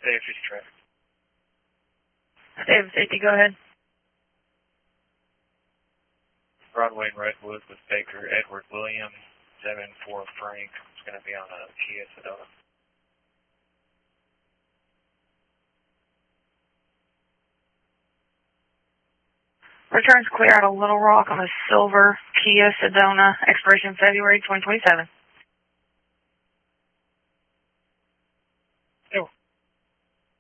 David 50 traffic. David 50, go ahead. Broadway and Redwood with Baker Edward William, 74 Frank. It's going to be on a Kia Sedona. Returns clear out of Little Rock on a silver Kia Sedona, expiration February 2027.